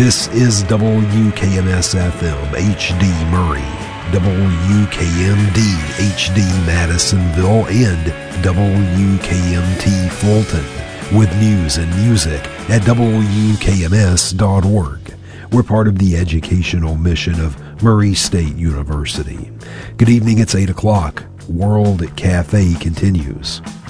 This is WKMS-FM HD Murray, WKMD HD Madisonville, and WKMT Fulton, with news and music at WKMS.org. We're part of the educational mission of Murray State University. Good evening, it's 8 o'clock. World Cafe continues.